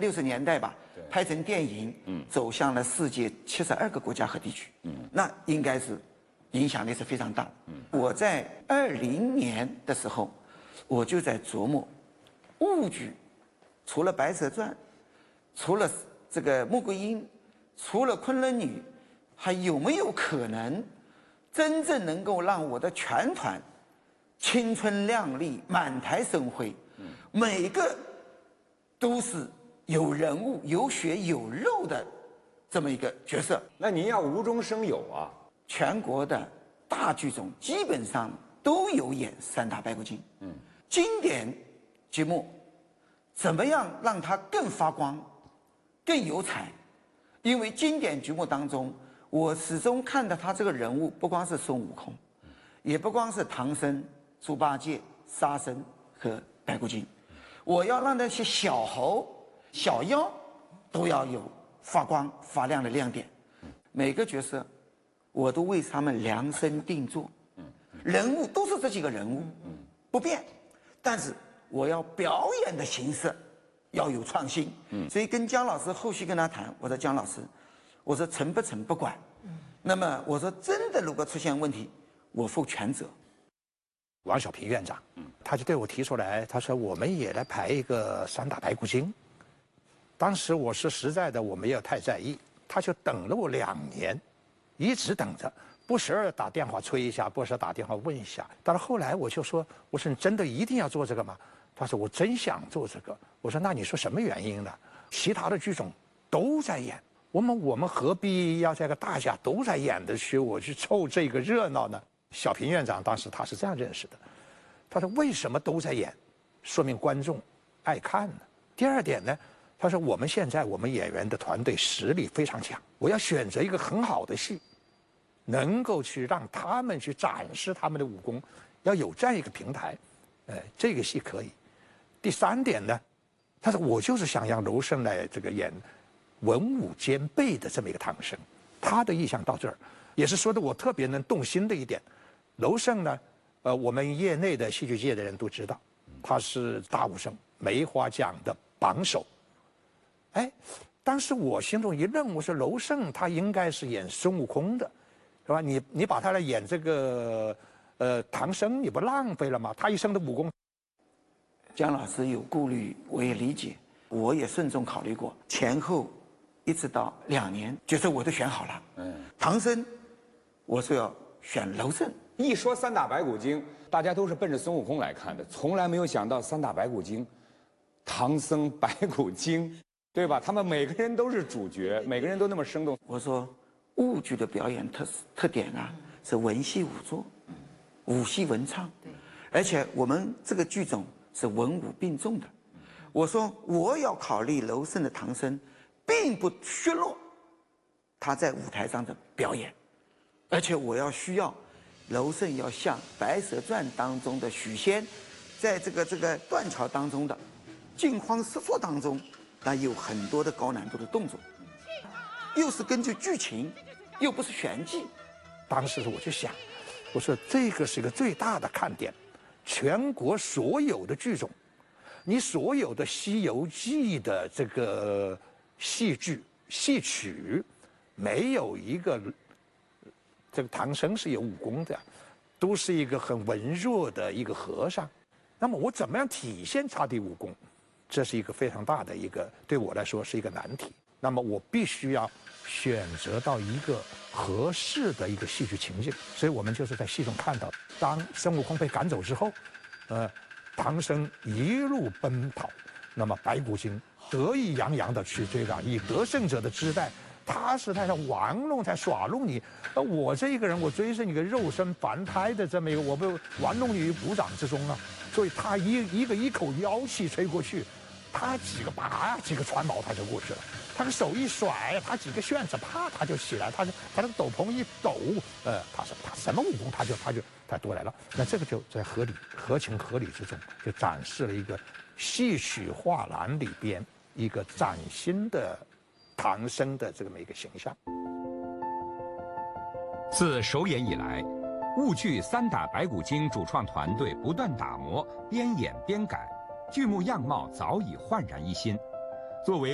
60年代吧，拍成电影，走向了世界72个国家和地区，那应该是影响力是非常大的。我在20年的时候，我就在琢磨，误剧除了《白蛇传》，除了这个穆桂英，除了昆仑女，还有没有可能真正能够让我的全团青春靓丽、满台生辉，每个都是有人物、有血有肉的这么一个角色？ 那您要无中生有啊！ 全国的大剧种基本上都有演三打白骨精。经典剧目怎么样让它更发光、更有彩？因为经典剧目当中，我始终看到他这个人物不光是孙悟空，也不光是唐僧、猪八戒、沙僧和白骨精，我要让那些小猴、小妖都要有发光发亮的亮点。每个角色我都为他们量身定做，人物都是这几个人物，不变，但是我要表演的形式要有创新。所以跟姜老师后续跟他谈，我说姜老师，我说成不成不管，那么我说真的如果出现问题，我负全责。 王小平院长，他就对我提出来，他说我们也来排一个三打白骨精。当时我是实在的我没有太在意，他就等了我2年，一直等着，不时打电话催一下，不时打电话问一下。到了后来我就说，我说你真的一定要做这个吗？他说我真想做这个。我说那你说什么原因呢？其他的剧种都在演，我们何必要这个大家都在演的去我去凑这个热闹呢？小平院长当时他是这样认识的，他说为什么都在演，说明观众爱看呢。第二点呢，他说我们现在我们演员的团队实力非常强，我要选择一个很好的戏，能够去让他们去展示他们的武功，要有这样一个平台，这个戏可以。第3点呢，他说我就是想让娄胜来这个演文武兼备的这么一个唐僧，他的意向到这儿，也是说的我特别能动心的一点。娄胜呢，我们业内的戏剧界的人都知道，他是大武生梅花奖的榜首。当时我心中一愣，我说娄胜他应该是演孙悟空的，是吧？你把他来演这个唐僧，你不浪费了吗？他一生的武功。 姜老师有顾虑，我也理解，我也慎重考虑过，前后一直到2年，角色我都选好了。唐僧，我是要选娄胜。 一说三打白骨精，大家都是奔着孙悟空来看的，从来没有想到三打白骨精，唐僧白骨精，对吧？他们每个人都是主角，每个人都那么生动。 我说豫剧的表演特点啊，是文戏武作，武戏文唱，而且我们这个剧种是文武并重的。我说我要考虑娄胜的唐僧，并不削弱他在舞台上的表演，而且我要需要娄胜要像《白蛇传》当中的许仙，在这个断桥当中的惊慌失措当中，那有很多的高难度的动作，又是根据剧情，又不是玄机。 当时我就想，我说这个是一个最大的看点，全国所有的剧种，你所有的《西游记》的这个戏剧戏曲，没有一个这个唐僧是有武功的，都是一个很文弱的一个和尚。那么我怎么样体现他的武功？这是一个非常大的一个，对我来说是一个难题。那么我必须要选择到一个合适的一个戏剧情境。所以我们就是在戏中看到，当孙悟空被赶走之后，唐僧一路奔跑，那么白骨精得意洋洋的去追赶，以得胜者的姿态，他是在玩弄，在耍弄你。我这一个人，我追是你个肉身凡胎的这么一个，我被玩弄你于股掌之中啊。所以他一口妖气吹过去，他几个船锚他就过去了。他的手一甩，他几个旋子，啪他就起来，他那个斗篷一抖，他什么武功他都来了。那这个就在合情合理之中，就展示了一个戏曲画栏里边一个崭新的唐僧的这么一个形象。 自首演以来，豫剧三打白骨精主创团队不断打磨，边演边改，剧目样貌早已焕然一新。作为